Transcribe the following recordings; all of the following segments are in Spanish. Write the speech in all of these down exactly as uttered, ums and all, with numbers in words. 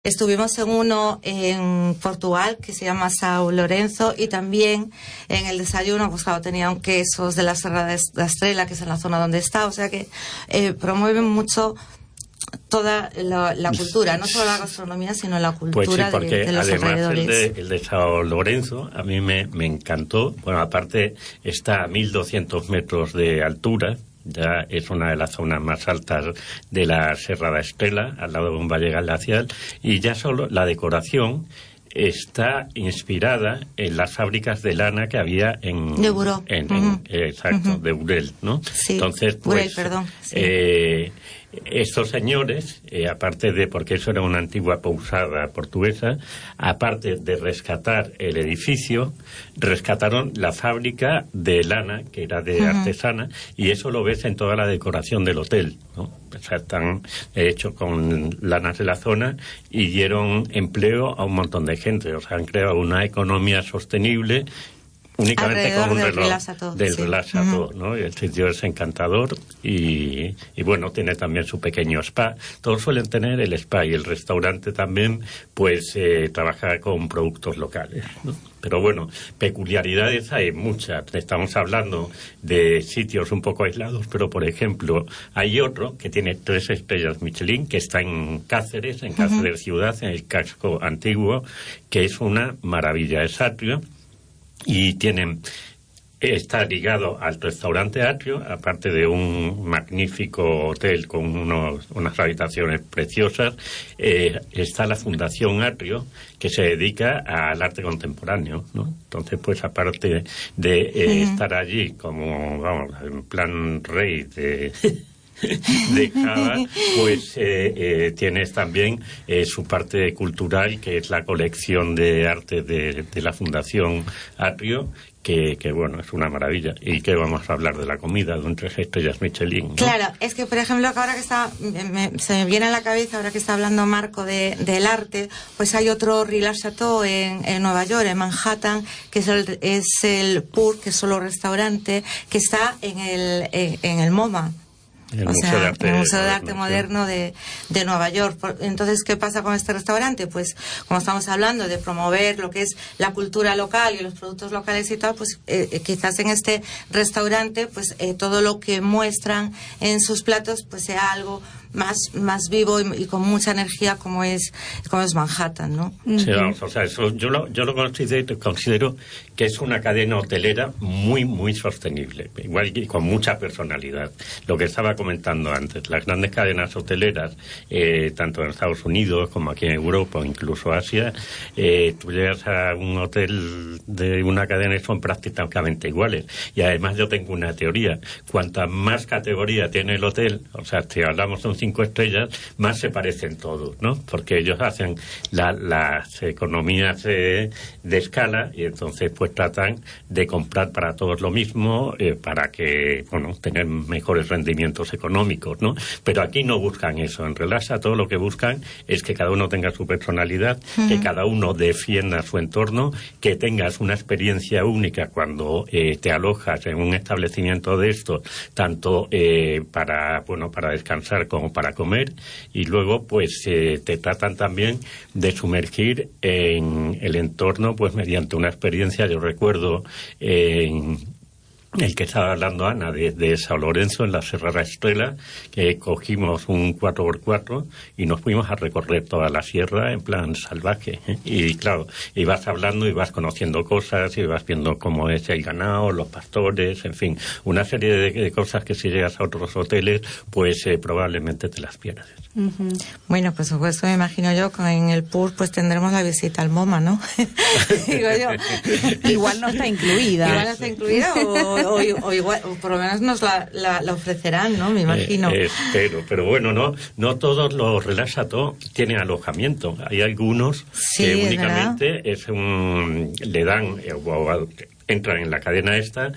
Estuvimos en uno en Portugal que se llama São Lourenço, y también en el desayuno, pues claro, tenían quesos de la Serra da Estrela, que es en la zona donde está, o sea que eh, promueven mucho toda la, la cultura, no solo la gastronomía, sino la cultura. Pues sí, porque de, de los además alrededores. El de, el de São Lourenço a mí me, me encantó. Bueno, aparte está a mil doscientos metros de altura, ya es una de las zonas más altas de la Serra da Estrela, al lado de un valle glacial, y ya solo la decoración está inspirada en las fábricas de lana que había en... De Buró. En, Uh-huh. en, exacto, uh-huh. de Burel, ¿no? Sí, entonces, pues, Burel, perdón. Sí. Eh, estos señores, eh, aparte de, porque eso era una antigua pousada portuguesa, aparte de rescatar el edificio, rescataron la fábrica de lana, que era de uh-huh. artesana, y eso lo ves en toda la decoración del hotel, ¿no? O sea, están hechos con lanas de la zona y dieron empleo a un montón de gente. O sea, han creado una economía sostenible únicamente alrededor con un del reloj Relaxató, del sí. Relaxató, uh-huh. ¿no? Y el sitio es encantador y, y bueno, tiene también su pequeño spa. Todos suelen tener el spa, y el restaurante también, pues, eh, trabaja con productos locales, ¿no? Pero bueno, peculiaridades hay muchas. Estamos hablando de sitios un poco aislados, pero por ejemplo, hay otro que tiene tres estrellas Michelin, que está en Cáceres, en Cáceres uh-huh. ciudad, en el casco antiguo, que es una maravilla. Es Atrio, y tienen, está ligado al restaurante Atrio, aparte de un magnífico hotel con unos, unas habitaciones preciosas. Eh, está la Fundación Atrio, que se dedica al arte contemporáneo, ¿no? Entonces, pues aparte de eh, uh-huh. estar allí como, vamos, en plan rey de... de Cava, pues eh, eh, tienes también eh, su parte cultural, que es la colección de arte de, de la Fundación Atrio, que, que bueno, es una maravilla. Y que vamos a hablar de la comida, de un tres estrellas Michelin, ¿no? Claro, es que por ejemplo, ahora que está, me, se me viene a la cabeza, ahora que está hablando Marco de, del arte, pues hay otro Relaxató en, en Nueva York, en Manhattan, que es el, es el P U R, que es solo restaurante, que está en el, en, en el MoMA. El o Museo sea, de Arte, el Museo de Arte Moderno, Moderno de, de Nueva York. Entonces, ¿qué pasa con este restaurante? Pues, como estamos hablando de promover lo que es la cultura local y los productos locales y tal, pues eh, quizás en este restaurante, pues eh, todo lo que muestran en sus platos, pues sea algo más más vivo y, y con mucha energía, como es como es Manhattan, ¿no? Sí, vamos, o sea, eso yo lo yo lo considero considero que es una cadena hotelera muy muy sostenible, igual y con mucha personalidad. Lo que estaba comentando antes, las grandes cadenas hoteleras, eh, tanto en Estados Unidos como aquí en Europa o incluso Asia, eh, tú llegas a un hotel de una cadena y son prácticamente iguales. Y además yo tengo una teoría: cuanta más categoría tiene el hotel, o sea, si hablamos de un cinco estrellas, más se parecen todos, ¿no? Porque ellos hacen la, las economías eh, de escala, y entonces pues tratan de comprar para todos lo mismo, eh, para que, bueno, tener mejores rendimientos económicos, ¿no? Pero aquí no buscan eso. En Relaxa todo lo que buscan es que cada uno tenga su personalidad, uh-huh. que cada uno defienda su entorno, que tengas una experiencia única cuando eh, te alojas en un establecimiento de estos, tanto eh, para, bueno, para descansar como para comer, y luego pues eh, te tratan también de sumergir en el entorno pues mediante una experiencia. Yo recuerdo en el que estaba hablando Ana, de, de São Lourenço, en la Serra da Estrela, que cogimos un cuatro por cuatro y nos fuimos a recorrer toda la sierra en plan salvaje, ¿eh? Y claro, y vas hablando y vas conociendo cosas y vas viendo cómo es el ganado, los pastores, en fin, una serie de, de cosas que si llegas a otros hoteles, pues eh, probablemente te las pierdes. Uh-huh. Bueno, por supuesto, me imagino yo que en el P U R pues tendremos la visita al MoMA, ¿no? Digo yo. Igual no está incluida. Igual no está incluida o O, o igual, o por lo menos nos la, la, la ofrecerán, ¿no? Me imagino. Eh, espero, pero bueno, no no todos los Relaxató tienen alojamiento. Hay algunos sí, que es únicamente verdad. es un, le dan, eh, entran en la cadena esta,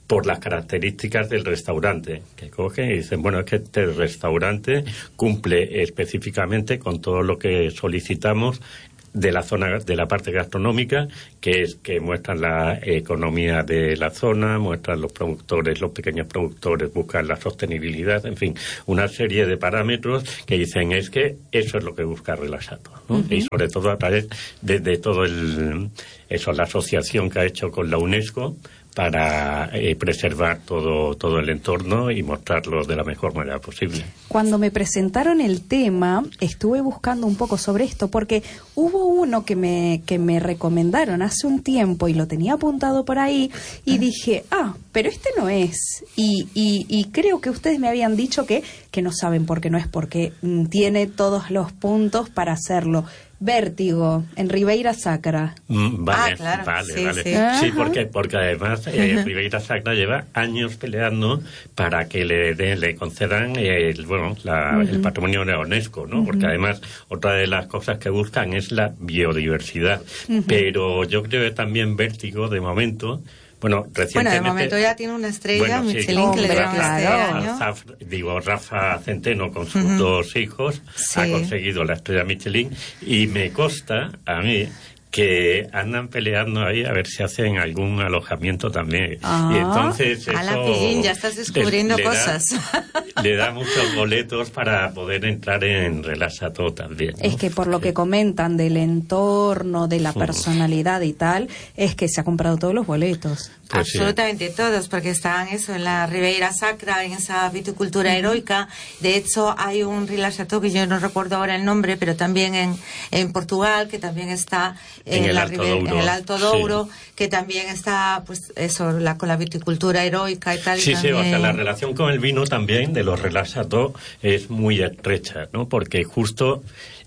por las características del restaurante, que cogen y dicen, bueno, es que este restaurante cumple específicamente con todo lo que solicitamos de la zona, de la parte gastronómica, que es que muestran la economía de la zona, muestran los productores, los pequeños productores, buscan la sostenibilidad, en fin, una serie de parámetros que dicen es que eso es lo que busca Relasato, ¿no? Uh-huh. Y sobre todo a través de, de todo el, eso, la asociación que ha hecho con la UNESCO para eh, preservar todo todo el entorno y mostrarlo de la mejor manera posible. Cuando me presentaron el tema, estuve buscando un poco sobre esto, porque hubo uno que me que me recomendaron hace un tiempo y lo tenía apuntado por ahí y dije, ah, pero este no es. Y, y, y creo que ustedes me habían dicho que, que no saben por qué no es, porque mm, tiene todos los puntos para hacerlo. Vértigo, en Ribeira Sacra. Mm, vale, ah, claro. vale, sí, vale. Sí, sí porque, porque además eh, Ribeira Sacra lleva años peleando para que le de, le concedan el, bueno, la, uh-huh. el patrimonio de la UNESCO, ¿no? Uh-huh. Porque además otra de las cosas que buscan es la biodiversidad. Uh-huh. Pero yo creo que también Vértigo, de momento, bueno, recientemente... Bueno, de momento ya tiene una estrella, bueno, Michelin, sí, que le dieron claro. este año. Zaf, digo, Rafa Centeno con sus uh-huh. dos hijos sí. ha conseguido la estrella Michelin y me consta a mí que andan peleando ahí a ver si hacen algún alojamiento también. Ah, y entonces eso... A la Pillín, ya estás descubriendo le, le cosas. Da, le da muchos boletos para poder entrar en Relasato también, ¿no? Es que por lo que comentan del entorno, de la personalidad y tal, es que se ha comprado todos los boletos. Pues absolutamente sí. todos, porque están eso en la Ribeira Sacra, en esa viticultura heroica. De hecho, hay un Relasato que yo no recuerdo ahora el nombre, pero también en, en Portugal, que también está en, en, el, la Alto Ribe- en el Alto Douro, sí. que también está, pues eso, la, con la viticultura heroica y tal. Sí, y sí, también... o sea, la relación con el vino también de los Relasato es muy estrecha, ¿no? Porque justo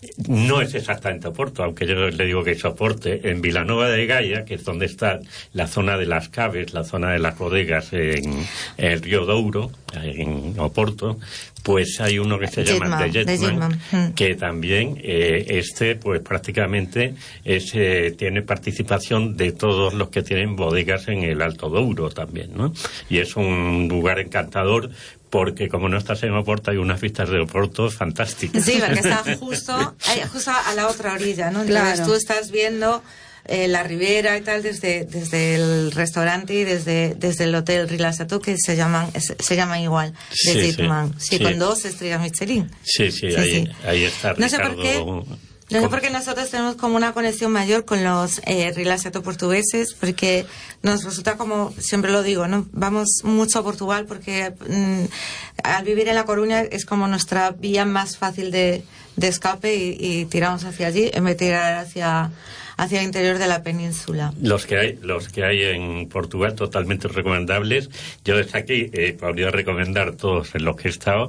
no es exactamente Oporto, aunque yo le digo que es Oporte. En Vilanova de Gaia, que es donde está la zona de las caves, la zona de las bodegas en, en el río Douro, en Oporto, pues hay uno que se llama de Jetman, que también eh, este pues prácticamente es, eh, tiene participación de todos los que tienen bodegas en el Alto Douro también, ¿no? Y es un lugar encantador, porque como no estás en Oporto hay unas vistas de Oporto fantásticas. Sí, porque está justo, justo a la otra orilla, ¿no? Entonces claro. tú estás viendo eh, la ribera y tal desde desde el restaurante y desde desde el hotel Relasato, que se llaman se, se llaman igual, de sí, Jetman, sí, sí, sí, con dos estrellas Michelin. Sí, sí, sí, ahí, sí. ahí está Ricardo. No sé por qué. No sé por qué nosotros tenemos como una conexión mayor con los eh, Relasato portugueses, porque nos resulta como, siempre lo digo, ¿no? Vamos mucho a Portugal porque mm, al vivir en La Coruña es como nuestra vía más fácil de, de escape y, y tiramos hacia allí en vez de tirar hacia... hacia el interior de la península. Los que hay, los que hay en Portugal totalmente recomendables. Yo desde aquí eh, podría recomendar todos en los que he estado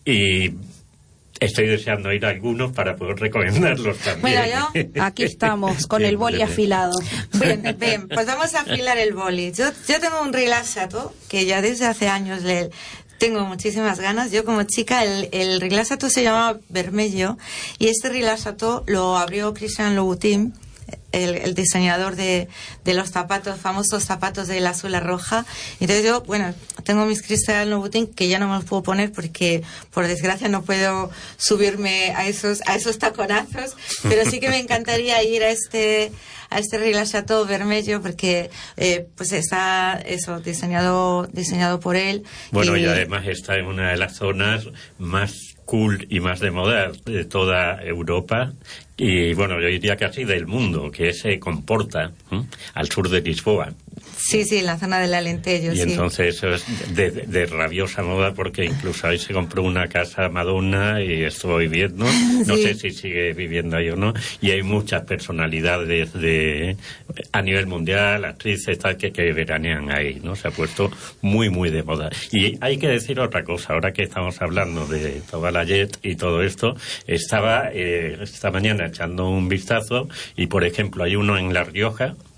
y estoy deseando ir a algunos para poder recomendarlos también. Bueno, yo aquí estamos con bien, el boli bien. afilado. Bien, bien, pues vamos a afilar el boli. Yo, yo tengo un Relasato que ya desde hace años le tengo muchísimas ganas. Yo como chica, el, el Relasato se llamaba Vermelho y este Relasato lo abrió Christian Louboutin, El, el diseñador de, de los zapatos, famosos zapatos de la suela roja. Entonces yo, bueno, tengo mis Christian Louboutin que ya no me los puedo poner porque por desgracia no puedo subirme a esos a esos taconazos, pero sí que me encantaría ir a este a este Relasato Vermelho porque eh, pues está eso diseñado diseñado por él. Bueno, y, y además está en una de las zonas más cool y más de moda de toda Europa y bueno, yo diría casi del mundo, que se comporta ¿eh? al sur de Lisboa. Sí, sí, en la zona del Alentejo. Y sí. entonces eso es de, de, de rabiosa moda porque incluso ahí se compró una casa Madonna y estuvo viviendo, no sí. sé si sigue viviendo ahí o no, y hay muchas personalidades de a nivel mundial, actrices tal, que, que veranean ahí, ¿no? Se ha puesto muy, muy de moda. Y hay que decir otra cosa, ahora que estamos hablando de Tobalayet y todo esto, estaba eh, esta mañana echando un vistazo y, por ejemplo, hay uno en La Rioja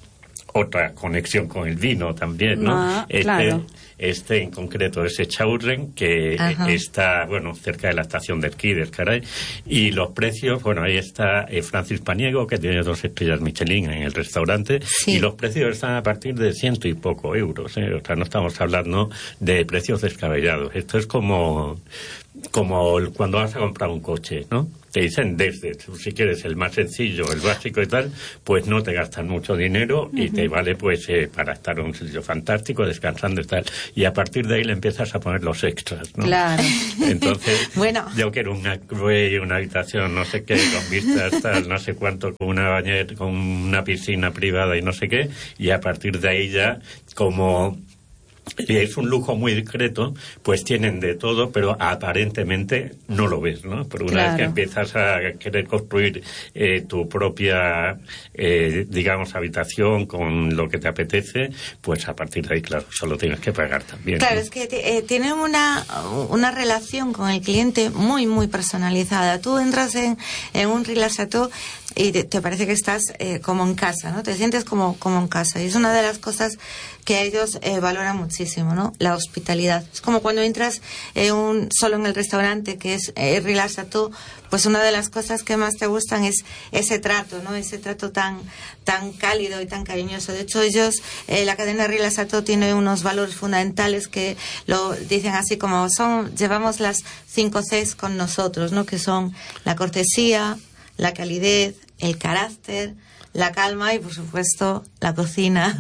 otra conexión con el vino también, ¿no? Ah, este, claro. este en concreto es Echaurren, que Ajá. está, bueno, cerca de la estación de esquí de Ezcaray, y los precios, bueno, ahí está eh, Francis Paniego, que tiene dos estrellas Michelin en el restaurante, Sí. y los precios están a partir de ciento y poco euros, ¿eh? O sea, no estamos hablando de precios descabellados. Esto es como, como el- cuando vas a comprar un coche, ¿no? Te dicen desde, tú, si quieres el más sencillo, el básico y tal, pues no te gastan mucho dinero y te vale pues eh, para estar en un sitio fantástico, descansando y tal. Y a partir de ahí le empiezas a poner los extras, ¿no? Claro. Entonces, Bueno. yo quiero una crue, una habitación, no sé qué, con vistas, tal, no sé cuánto, con una bañera, con una piscina privada y no sé qué, y a partir de ahí ya, como y es un lujo muy discreto, pues tienen de todo, pero aparentemente no lo ves, ¿no? Pero una Claro. vez que empiezas a querer construir eh, tu propia, eh, digamos, habitación con lo que te apetece, pues a partir de ahí, claro, solo tienes que pagar también. Claro, ¿no? es que eh, tienen una, una relación con el cliente muy, muy personalizada. Tú entras en, en un Relax Chateau y te, te parece que estás eh, como en casa, ¿no? Te sientes como, como en casa. Y es una de las cosas que ellos eh, valoran muchísimo, ¿no? La hospitalidad. Es como cuando entras en un, solo en el restaurante, que es eh, Relax Chateau, pues una de las cosas que más te gustan es ese trato, ¿no? Ese trato tan, tan cálido y tan cariñoso. De hecho, ellos, eh, la cadena Relax Chateau tiene unos valores fundamentales que lo dicen así como son, llevamos las cinco Cs con nosotros, ¿no? Que son la cortesía, la calidez, el carácter, la calma y, por supuesto, la cocina.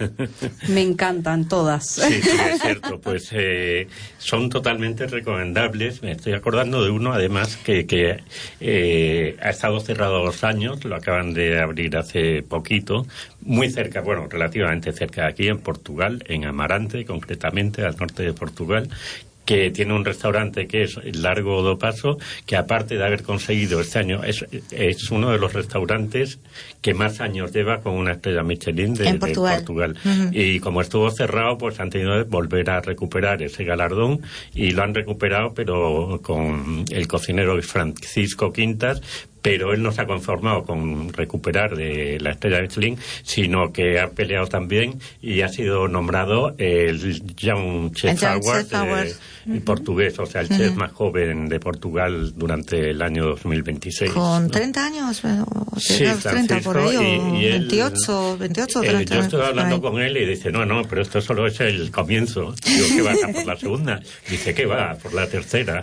Me encantan todas. Sí, sí, es cierto. Pues eh, son totalmente recomendables. Me estoy acordando de uno, además, que, que eh, ha estado cerrado dos años. Lo acaban de abrir hace poquito. Muy cerca, bueno, relativamente cerca de aquí, en Portugal, en Amarante, concretamente, al norte de Portugal, que tiene un restaurante que es Largo do Paso, que aparte de haber conseguido este año, es, es uno de los restaurantes que más años lleva con una estrella Michelin de, En de Portugal. Portugal. Uh-huh. Y como estuvo cerrado, pues han tenido que volver a recuperar ese galardón, y lo han recuperado, pero con el cocinero Francisco Quintas, pero él no se ha conformado con recuperar de la estrella Michelin, sino que ha peleado también y ha sido nombrado el Young Chef Young Award, Chef Award. eh, uh-huh. portugués, o sea, el uh-huh. chef más joven de Portugal durante el año dos mil veintiséis. Con ¿no? treinta años, o Sí, treinta por ahí, o y, y él, veintiocho, veintiocho, eh, treinta. yo estuve hablando con él y dice, no, no, pero esto solo es el comienzo. Digo, ¿qué vas a por la segunda? Dice, ¿qué va? Por la tercera.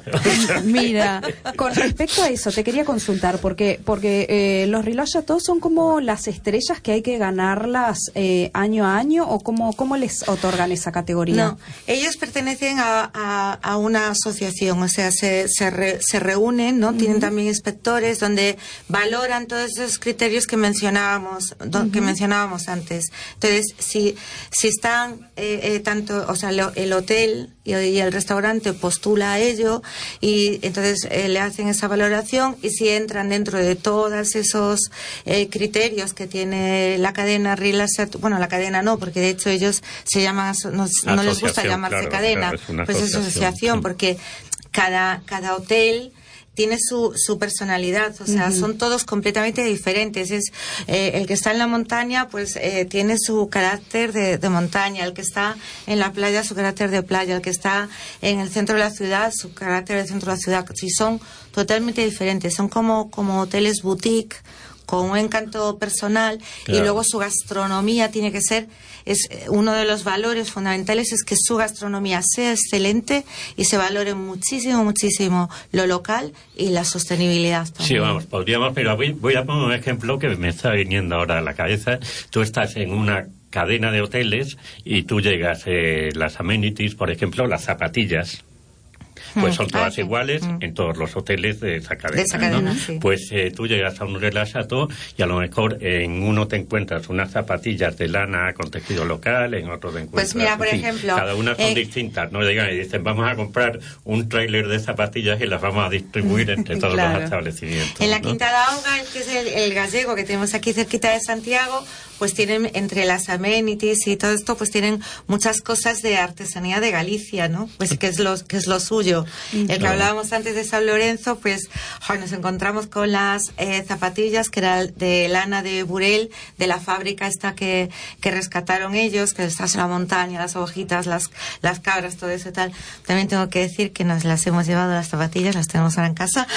Mira, con respecto a eso, te quería consultar, porque porque eh, los Relax Chateau son como las estrellas que hay que ganarlas eh, año a año, o cómo, cómo les otorgan esa categoría. No, ellos pertenecen a, a, a una asociación, o sea, se, se, re, se reúnen, ¿no? Uh-huh. Tienen también inspectores donde valoran todos esos criterios que mencionábamos, do, uh-huh. que mencionábamos antes. Entonces, si, si están eh, eh, tanto, o sea, lo, el hotel y, y el restaurante postula a ello, y entonces eh, le hacen esa valoración, y si entran dentro de todos esos eh, criterios que tiene la cadena Relax Chateau, bueno, la cadena no, porque de hecho ellos se llaman, no, no les gusta llamarse claro, cadena, claro, es pues es asociación, sí. porque cada, cada hotel tiene su, su personalidad, o sea, uh-huh. son todos completamente diferentes. Es eh, el que está en la montaña, pues eh, tiene su carácter de, de montaña, el que está en la playa, su carácter de playa, el que está en el centro de la ciudad, su carácter de centro de la ciudad. Sí, son totalmente diferentes, son como, como hoteles boutique, con un encanto personal, claro. Y luego su gastronomía tiene que ser, es uno de los valores fundamentales es que su gastronomía sea excelente y se valore muchísimo, muchísimo lo local y la sostenibilidad también. Sí, vamos, podríamos, pero voy, voy a poner un ejemplo que me está viniendo ahora a la cabeza. Tú estás en una cadena de hoteles y tú llegas, eh, las amenities, por ejemplo, las zapatillas, pues son todas ah, sí. iguales mm. en todos los hoteles de esa cadena. De esa cadena, ¿no? sí. Pues eh, tú llegas a un Relax Chateau y a lo mejor en uno te encuentras unas zapatillas de lana con tejido local, en otro te encuentras... Pues mira, por fin, ejemplo... cada una son eh, distintas, ¿no? Llegan y dicen, vamos a comprar un tráiler de zapatillas y las vamos a distribuir entre todos claro. los establecimientos. En la ¿no? Quinta da Auga, que es el, el gallego que tenemos aquí cerquita de Santiago, pues tienen, entre las amenities y todo esto, pues tienen muchas cosas de artesanía de Galicia, ¿no? Pues que es lo, que es lo suyo. El que hablábamos antes de San Lorenzo, pues joder, nos encontramos con las eh, zapatillas que era de lana de Burel, de la fábrica esta que, que rescataron ellos, que estás en la montaña, las hojitas, las, las cabras, todo eso y tal. También tengo que decir que nos las hemos llevado las zapatillas, las tenemos ahora en casa.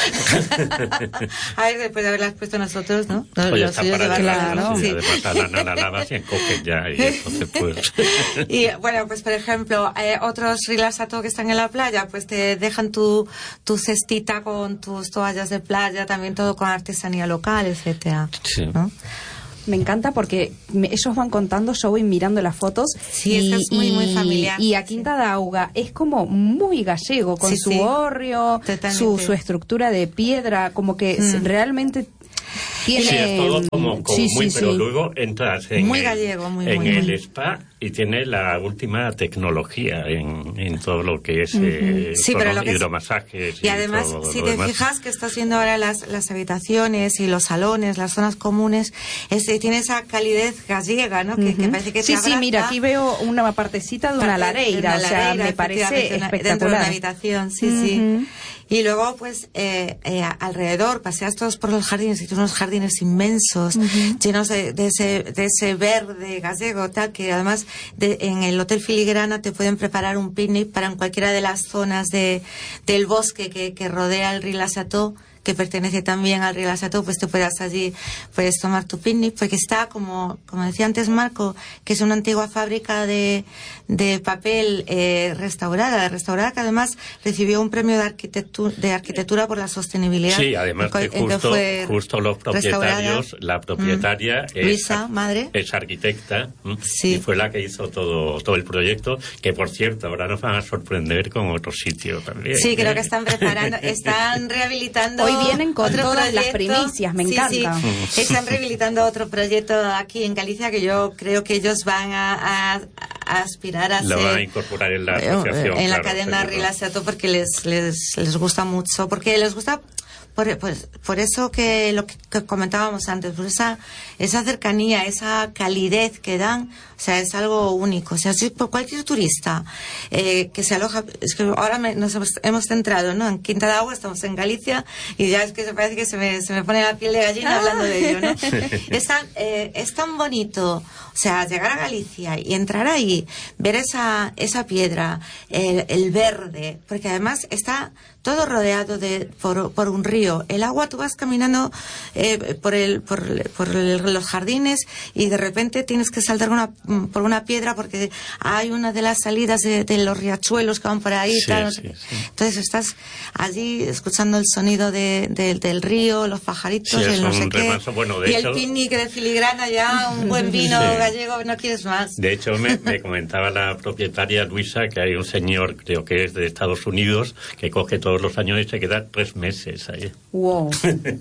A ver, después de haberlas puesto nosotros, ¿no? Oye, Lo está suyo para es llevarlas, claro, ¿no? sí. Sí. Además, la lana la lavas y encogen ya, y entonces pues... Y bueno, pues por ejemplo, eh, otros rilasato que están en la playa, pues te dejan tu, tu cestita con tus toallas de playa, también todo con artesanía local, etcétera. Sí. ¿No? Me encanta porque me, ellos van contando, yo voy mirando las fotos. Sí, y, es muy, muy familiar. Y a Quinta da Auga es como muy gallego, con Sí, su sí. hórreo, su, su estructura de piedra, como que Mm. realmente tiene... Sí, es todo como, como Sí, muy, sí, pero sí. luego entras en, Muy el, gallego, muy, en muy, el muy. spa y tiene la última tecnología en, en todo lo que es eh, Sí, con pero los lo que es- hidromasajes Y además, todo si lo te demás. fijas que estás viendo ahora las, las habitaciones y los salones, las zonas comunes, es, tiene esa calidez gallega, ¿no? Que, que parece que te Sí, sí, abraza. mira, aquí veo una partecita de una Parte- lareira, de o una sea, lareira, me parece efectivamente, una- espectacular. Dentro de una habitación, sí, Ujú. sí. Y luego, pues, eh, eh, alrededor, paseas todos por los jardines y tienes unos jardines inmensos, llenos de, de ese, de ese verde gallego, tal, que además de, en el Hotel Filigrana te pueden preparar un picnic para en cualquiera de las zonas de, del bosque que, que rodea el Rilasató, que pertenece también al Rilasató, pues te puedas allí, puedes tomar tu picnic, porque está, como, como decía antes Marco, que es una antigua fábrica de, de papel eh, restaurada, restaurada que además recibió un premio de arquitectura, de arquitectura por la sostenibilidad. Sí, además en que co- en que justo, fue justo los propietarios, restaurada. la propietaria Mm. es, Luisa, madre. es arquitecta, ¿m? Sí. y fue la que hizo todo todo el proyecto, que por cierto ahora nos van a sorprender con otro sitio también. Sí, creo ¿eh? que están preparando, están rehabilitando. Hoy vienen con otro todas las proyecto. primicias, me Sí, encanta. sí. Están rehabilitando otro proyecto aquí en Galicia que yo creo que ellos van a, a- a aspirar a Lo ser van a incorporar en la eh, asociación. en la claro, cadena seguro. Rilasató porque les, les les gusta mucho, porque les gusta por, pues, por eso que lo que, que comentábamos antes, por esa esa cercanía, esa calidez que dan, o sea, es algo único. O sea, si por cualquier turista eh, que se aloja, es que ahora me- nos hemos, hemos centrado, ¿no? En Quinta de Agua, estamos en Galicia y ya es que se parece que se me, se me pone la piel de gallina hablando de ello, ¿no? Es tan, eh, es tan bonito, o sea, llegar a Galicia y entrar ahí, ver esa, esa piedra, el, el verde, porque además está todo rodeado de por, por un río. El agua, tú vas caminando eh, por el por, por el- los jardines y de repente tienes que saltar una, por una piedra porque hay una de las salidas de, de los riachuelos que van por ahí. Sí, tal, no sí, sé. sí. Entonces estás allí escuchando el sonido de, de- del río, los pajaritos, Sí, es el no sé un qué. remanso. Bueno, de y hecho- el picnic de filigrana ya, un buen vino Sí. gallego, no quieres más. De hecho, me, me comentaba la propietaria Luisa que hay un señor, creo que es de Estados Unidos, que coge todos los años y se queda tres meses ahí. Wow.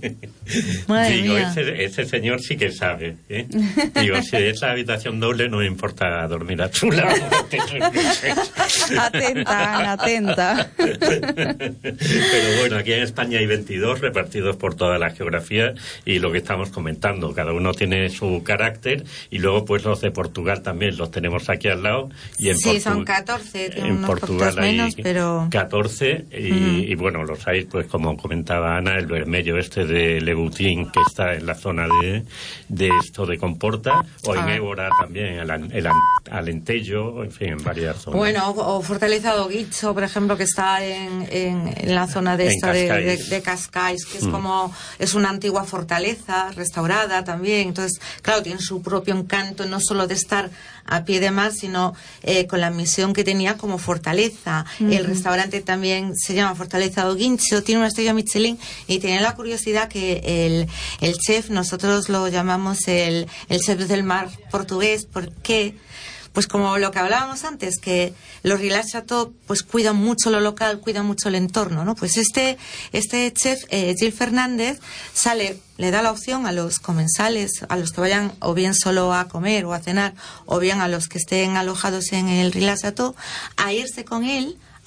Madre Digo, mía. ese, ese señor sí que sabe. ¿eh? Digo, si es la habitación doble, no me importa dormir a tu lado. Atenta, Ana, atenta. Pero bueno, aquí en España hay veintidós repartidos por toda la geografía y lo que estamos comentando, cada uno tiene su carácter y luego pues los de Portugal también los tenemos aquí al lado. Y en Sí, Portu- son catorce, tienen en unos Portugal poquitos hay menos, pero... catorce y, Mm. y bueno, los hay pues como comentaba Ana, el vermelho este de Lebutín que está en la zona de, de esto de Comporta o en Ah. Évora también, el, an- el an- Alentejo, en fin, en varias zonas. Bueno, o, o Fortaleza do Guicho, por ejemplo, que está en, en, en la zona de En esta de, de, Cascais. de Cascais, que es Mm. como, es una antigua fortaleza restaurada también. Entonces, claro, tiene su propio encanto, no solo de estar a pie de mar, sino eh, con la misión que tenía como fortaleza. El restaurante también se llama Fortaleza do Guincho, tiene una estrella Michelin y tiene la curiosidad que el, el chef, nosotros lo llamamos el, el chef del mar portugués, porque pues como lo que hablábamos antes, que los Rilasató pues cuidan mucho lo local, cuidan mucho el entorno, ¿no? Pues este este chef, eh, Gil Fernández, sale, le da la opción a los comensales, a los que vayan o bien solo a comer o a cenar, o bien a los que estén alojados en el Rilasató, a irse con él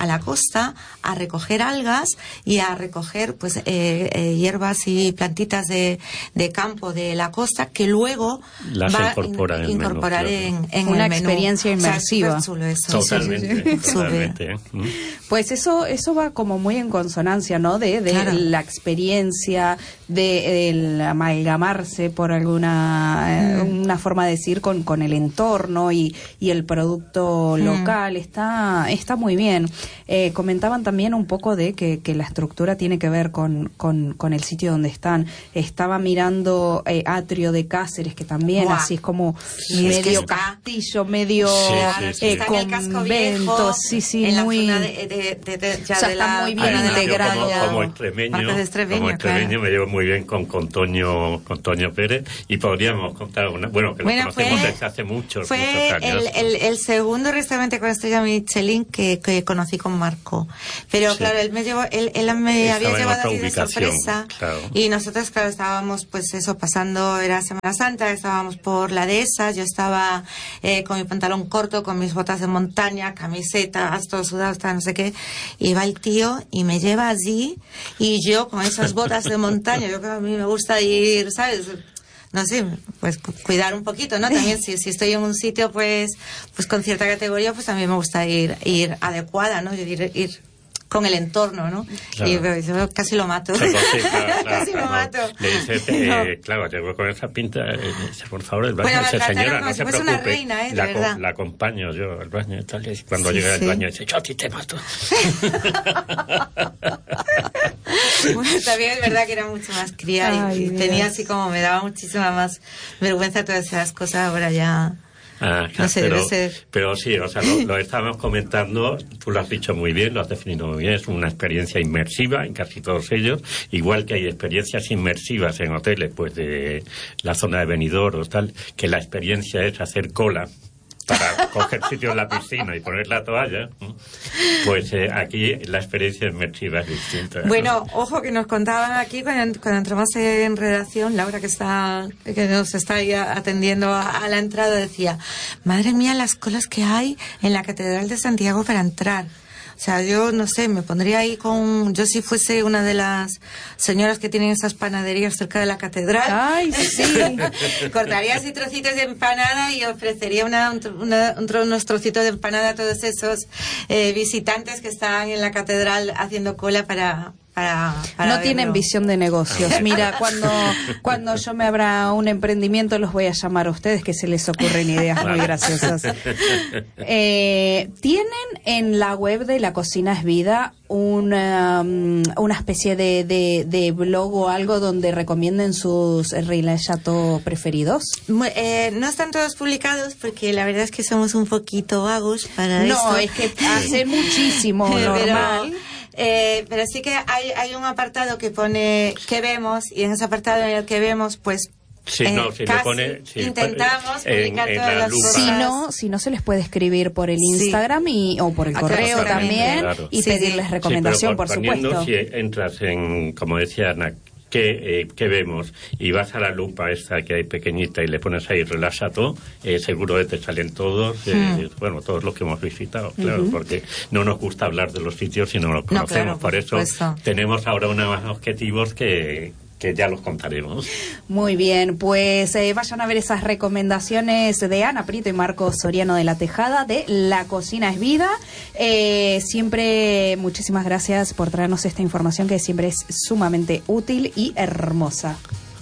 a la costa a recoger algas y a recoger pues eh, eh, hierbas y plantitas de, de campo de la costa que luego las va a incorporar, in, incorporar en, en una el menú. experiencia inmersiva. O sea, chulo eso. Totalmente, Sí, sí, sí. totalmente. Pues eso eso va como muy en consonancia, ¿no? De, de Claro. la experiencia, de el amalgamarse por alguna eh, una forma de decir con, con el entorno y, y el producto Mm. local. Está está muy bien. Eh, comentaban también un poco de que, que la estructura tiene que ver con, con, con el sitio donde están. Estaba mirando eh, Atrio de Cáceres, que también Buah. así es como Sí, es que medio está- castillo, medio Sí, Claro, sí, sí. eh, está en el casco convento, viejo, sí, sí, en muy... la zona de, de, de, de- ya O sea, de está la muy bien zona de la integrado. Como, playa. como extremeño, Marcos de Extremeño, como extremeño claro. me llevo muy bien con, con, Toño, con Toño Pérez y podríamos contar una... Bueno, que Bueno, lo conocemos fue- desde hace muchos, Fue muchos años. el, el, el segundo restaurante con estrella Michelin que, que conocí con Marco. Pero Sí. claro, él me llevó, él, él me Estaba había en llevado otra así de ubicación, sorpresa. claro. Y nosotros, claro, estábamos pues eso, pasando, era Semana Santa, estábamos por la dehesa, yo estaba eh, con mi pantalón corto, con mis botas de montaña, camiseta, todo sudado, hasta no sé qué. Y va el tío y me lleva allí y yo con esas botas de montaña, yo que a mí me gusta ir, ¿sabes? No sé, pues cu- cuidar un poquito, ¿no? También si, si estoy en un sitio pues pues con cierta categoría, pues también me gusta ir ir adecuada, ¿no? Ir, ir con el entorno, ¿no? Claro. Y veo, yo casi lo mato. Sí, sí, claro, claro, Casi lo no. mato. Le dice, eh, No. claro, llegó con esa pinta, eh, dice, por favor, el baño. Bueno, Dice, me trataron señora, como no si se fuese preocupe. una reina, ¿eh? De la, verdad. la acompaño yo al baño y tal. Y cuando Sí, llega sí. al baño dice, yo a ti te mato. Bueno, también es verdad que era mucho más cría y- Ay, y, Dios. tenía así como, me daba muchísima más vergüenza todas esas cosas, ahora ya... Ah, No sé, pero, debe ser. pero sí, o sea, lo, lo estábamos comentando, tú lo has dicho muy bien, lo has definido muy bien, es una experiencia inmersiva en casi todos ellos, igual que hay experiencias inmersivas en hoteles, pues de la zona de Benidorm o tal, que la experiencia es hacer cola para coger sitio en la piscina y poner la toalla, pues eh, aquí la experiencia inmersiva es distinta. ¿no? Bueno, ojo que nos contaban aquí cuando, cuando entramos en redacción, Laura que está que nos está ahí atendiendo a, a la entrada decía, madre mía las colas que hay en la Catedral de Santiago para entrar. O sea, yo no sé, me pondría ahí con... Yo si fuese una de las señoras que tienen esas panaderías cerca de la catedral. Ay, sí. Cortaría así trocitos de empanada y ofrecería una, un tro- una- un tro- unos trocitos de empanada a todos esos eh, visitantes que están en la catedral haciendo cola para... para, para No tienen verlo. visión de negocios. Mira, cuando, cuando yo me abra un emprendimiento los voy a llamar a ustedes, que se les ocurren ideas muy graciosas. Eh, ¿Tienen en la web de La Cocina es Vida una, um, una especie de, de, de blog o algo donde recomienden sus Relais Chateau preferidos? Mu- eh, no están todos publicados porque la verdad es que somos un poquito vagos para esto. No, es que hace muchísimo, Pero- normal. Eh, pero sí que hay, hay un apartado que pone qué vemos y en ese apartado en el que vemos pues Sí, eh, no, si le casi pone... si intentamos en- publicar en todas la las lupa. cosas. Si no, si no se les puede escribir por el Sí. Instagram y, o por el Ah, correo claro, también claro. y Sí, pedirles sí. recomendación, Sí, pero por poniendo, supuesto. Si entras en, como decía Ana, ¿qué, eh, qué vemos? Y vas a la lupa esta que hay pequeñita y le pones ahí Relais Chateau, eh, seguro que te salen todos, eh, Hmm. bueno, todos los que hemos visitado, claro, porque no nos gusta hablar de los sitios si no los conocemos. claro, por por eso supuesto. tenemos ahora unos objetivos que, que ya los contaremos. Muy bien, pues eh, vayan a ver esas recomendaciones de Ana Prieto y Marco Soriano de La Tejada de La Cocina es Vida. Eh, siempre muchísimas gracias por traernos esta información que siempre es sumamente útil y hermosa.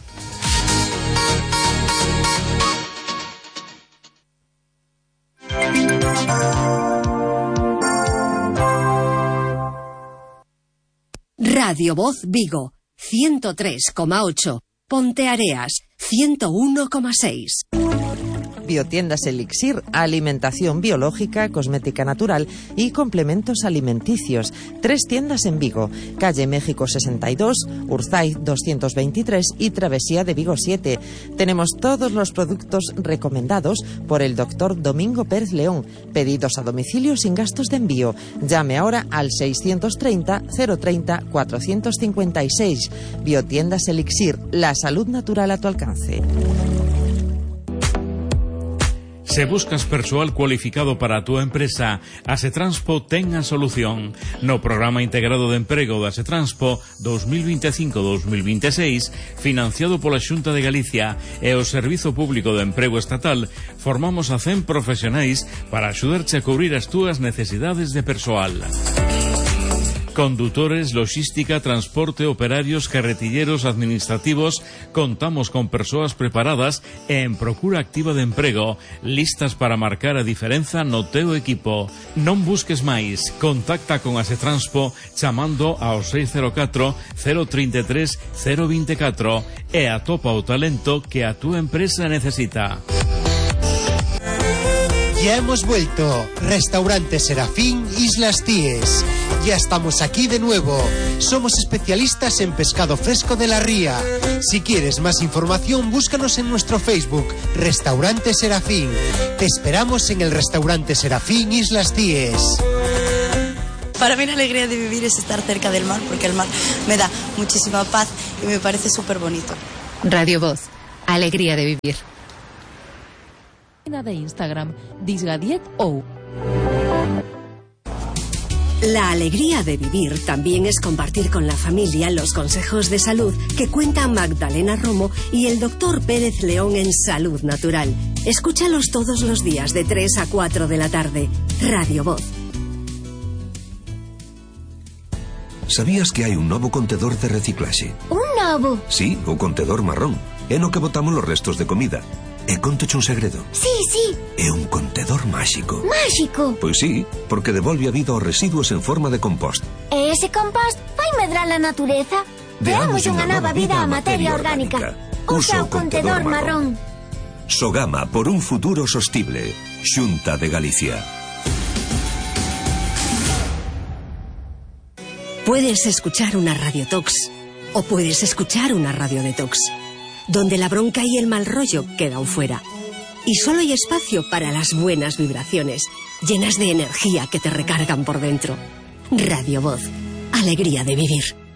Radio Voz Vigo, ciento tres coma ocho. Ponteareas, ciento uno coma seis. Biotiendas Elixir, alimentación biológica, cosmética natural y complementos alimenticios. Tres tiendas en Vigo, calle México sesenta y dos, Urzay doscientos veintitrés y Travesía de Vigo siete. Tenemos todos los productos recomendados por el doctor Domingo Pérez León. Pedidos a domicilio sin gastos de envío. Llame ahora al seiscientos treinta, cero treinta, cuatrocientos cincuenta y seis. Biotiendas Elixir, la salud natural a tu alcance. Se buscas persoal cualificado para a túa empresa, a Setranspo ten a solución. No Programa Integrado de Emprego da Setranspo dos mil veinticinco a dos mil veintiséis, financiado pola Xunta de Galicia e o Servizo Público de Emprego Estatal, formamos a cen profesionais para axudarche a cubrir as túas necesidades de persoal. Condutores, logística, transporte, operarios, carretilleros, administrativos. Contamos con persoas preparadas e en procura activa de emprego, listas para marcar a diferenza no teu equipo. Non busques máis, contacta con a Setranspo chamando ao seis cero catro, cero trinta e tres, cero vinte e catro e atopa o talento que a túa empresa necesita. Ya hemos vuelto. Restaurante Serafín, Islas Cíes. Ya estamos aquí de nuevo. Somos especialistas en pescado fresco de la ría. Si quieres más información, búscanos en nuestro Facebook, Restaurante Serafín. Te esperamos en el Restaurante Serafín, Islas Cíes. Para mí la alegría de vivir es estar cerca del mar, porque el mar me da muchísima paz y me parece súper bonito. Radio Voz, alegría de vivir. De Instagram, Disgadiet ou. La alegría de vivir también es compartir con la familia los consejos de salud que cuenta Magdalena Romo y el doctor Pérez León en Salud Natural. Escúchalos todos los días de tres a cuatro de la tarde. Radio Voz. Sabías que hai un novo contedor de reciclaxe? Un novo? Sí, o contedor marrón. É no que botamos os restos de comida. E contoche un segredo. Sí, sí. É un contedor máxico. Máxico? Pois sí, porque devolve a vida aos residuos en forma de compost. E ese compost vai medrar a natureza? Deamos unha nova vida á materia orgánica. Usa o contedor marrón. Sogama por un futuro sostible. Xunta de Galicia. Puedes escuchar una radiotox o puedes escuchar una radiodetox, donde la bronca y el mal rollo quedan fuera. Y solo hay espacio para las buenas vibraciones, llenas de energía que te recargan por dentro. Radio Voz, alegría de vivir.